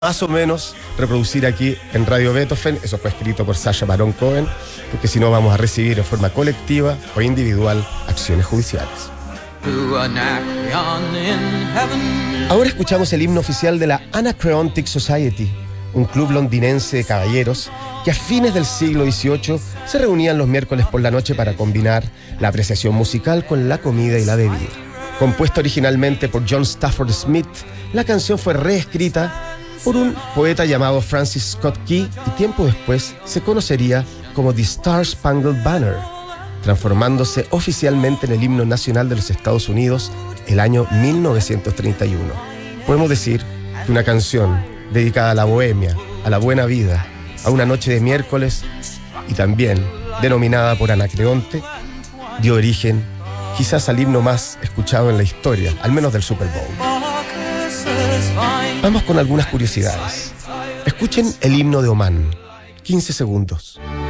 más o menos reproducir aquí en Radio Beethoven. Eso fue escrito por Sacha Baron Cohen, porque si no vamos a recibir en forma colectiva o individual acciones judiciales. Ahora escuchamos el himno oficial de la Anacreontic Society, un club londinense de caballeros que a fines del siglo XVIII se reunían los miércoles por la noche para combinar la apreciación musical con la comida y la bebida. Compuesta originalmente por John Stafford Smith, la canción fue reescrita por un poeta llamado Francis Scott Key y tiempo después se conocería como The Star Spangled Banner, transformándose oficialmente en el himno nacional de los Estados Unidos el año 1931. Podemos decir que una canción dedicada a la bohemia, a la buena vida, a una noche de miércoles y también denominada por Anacreonte, dio origen quizás al himno más escuchado en la historia, al menos del Super Bowl. Vamos con algunas curiosidades. Escuchen el himno de Omán, 15 segundos.